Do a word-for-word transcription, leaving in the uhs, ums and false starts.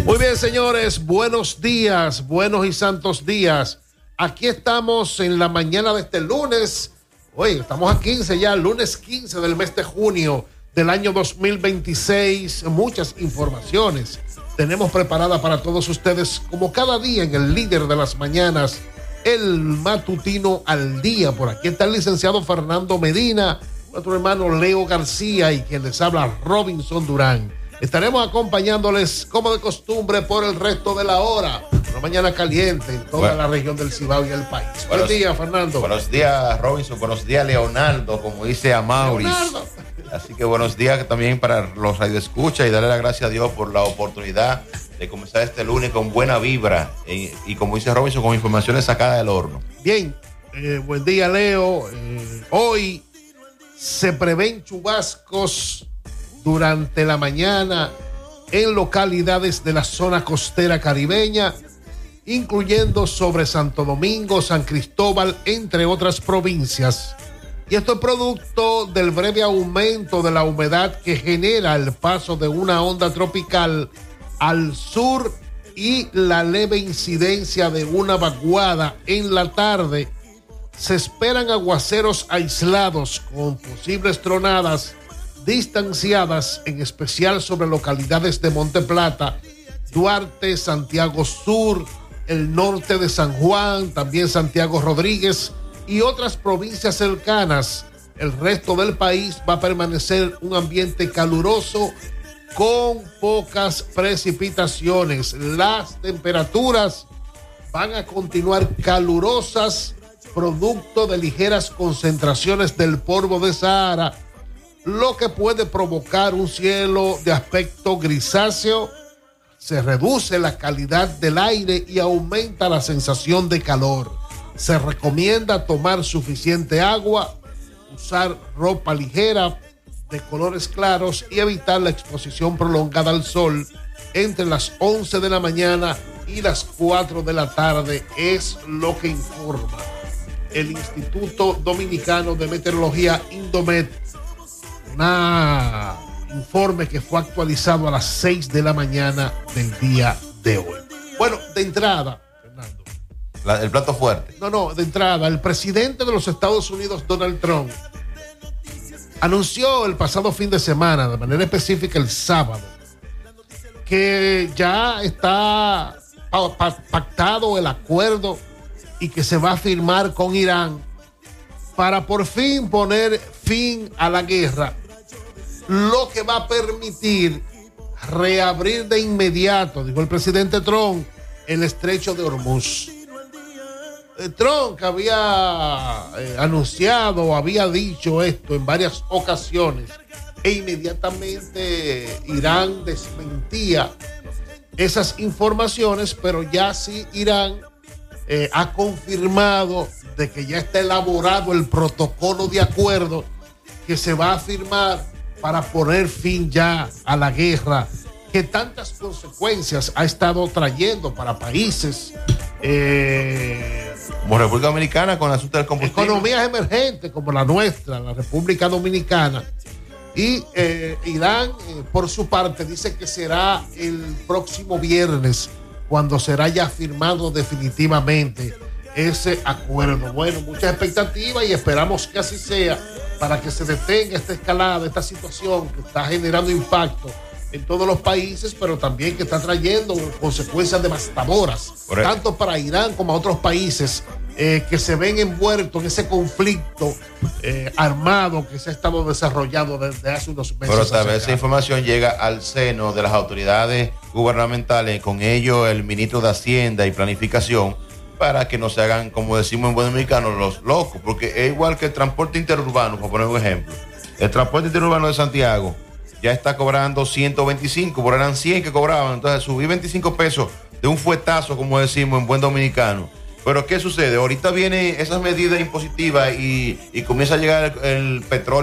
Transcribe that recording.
Muy bien, señores, buenos días, buenos y santos días. Aquí estamos en la mañana de este lunes. Oye, estamos a quince ya, lunes quince del mes de junio del año dos mil veintiséis. Muchas informaciones tenemos preparadas para todos ustedes, como cada día en el líder de las mañanas, el matutino al día. Por aquí está el licenciado Fernando Medina, nuestro hermano Leo García y quien les habla, Robinson Durán. Estaremos acompañándoles como de costumbre por el resto de la hora. Una mañana caliente en toda bueno. la región del Cibao y el país. Buenos, Buen día, Fernando. Buenos días, Robinson. Buenos días, Leonardo, como dice Amauris. Leonardo. Así que buenos días también para los radioescuchas y darle las gracias a Dios por la oportunidad de comenzar este lunes con buena vibra y, y como dice Robinson, con informaciones sacadas del horno. Bien, eh, buen día, Leo. Eh, hoy se prevén chubascos durante la mañana en localidades de la zona costera caribeña, incluyendo sobre Santo Domingo, San Cristóbal, entre otras provincias. Y esto es producto del breve aumento de la humedad que genera el paso de una onda tropical al sur y la leve incidencia de una vaguada en la tarde. Se esperan aguaceros aislados con posibles tronadas distanciadas, en especial sobre localidades de Monte Plata, Duarte, Santiago Sur, el norte de San Juan, también Santiago Rodríguez y otras provincias cercanas. El resto del país va a permanecer un ambiente caluroso con pocas precipitaciones. Las temperaturas van a continuar calurosas, producto de ligeras concentraciones del polvo de Sahara, lo que puede provocar un cielo de aspecto grisáceo. Se reduce la calidad del aire y aumenta la sensación de calor. Se recomienda tomar suficiente agua, usar ropa ligera de colores claros y evitar la exposición prolongada al sol entre las once de la mañana y las cuatro de la tarde, es lo que informa el Instituto Dominicano de Meteorología, Indomet. Un informe que fue actualizado a las seis de la mañana del día de hoy. Bueno, de entrada, Fernando. La, el plato fuerte. No, no, de entrada, el presidente de los Estados Unidos, Donald Trump, anunció el pasado fin de semana, de manera específica el sábado, que ya está pactado el acuerdo y que se va a firmar con Irán para por fin poner fin a la guerra, lo que va a permitir reabrir de inmediato, dijo el presidente Trump, el estrecho de Hormuz. Eh, Trump, que había eh, anunciado o había dicho esto en varias ocasiones, e inmediatamente Irán desmentía esas informaciones, pero ya sí Irán eh, ha confirmado de que ya está elaborado el protocolo de acuerdo que se va a firmar para poner fin ya a la guerra que tantas consecuencias ha estado trayendo para países eh, como República Dominicana con el asunto del combustible, economías emergentes como la nuestra, la República Dominicana. Y eh, Irán, eh, por su parte, dice que será el próximo viernes cuando será ya firmado definitivamente ese acuerdo. Bueno, mucha expectativa y esperamos que así sea para que se detenga esta escalada, esta situación que está generando impacto en todos los países, pero también que está trayendo consecuencias devastadoras, tanto para Irán como a otros países eh, que se ven envueltos en ese conflicto eh, armado que se ha estado desarrollando desde hace unos meses. Pero tal vez esa información llega al seno de las autoridades gubernamentales, con ello el ministro de Hacienda y Planificación, para que no se hagan, como decimos en buen dominicano, los locos, porque es igual que el transporte interurbano, por poner un ejemplo. El transporte interurbano de Santiago ya está cobrando ciento veinticinco, pero eran cien que cobraban, entonces subí veinticinco pesos de un fuetazo, como decimos en buen dominicano. Pero ¿qué sucede? Ahorita vienen esas medidas impositivas y, y comienza a llegar el, el petróleo